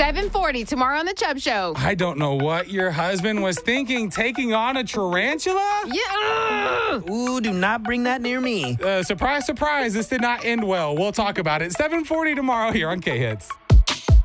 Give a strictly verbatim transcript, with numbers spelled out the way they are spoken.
seven forty tomorrow on The Chubb Show. I don't know what your husband was thinking, taking on a tarantula? Yeah. Ooh, do not bring that near me. Uh, surprise, surprise, this did not end well. We'll talk about it. seven forty tomorrow here on K-Hits.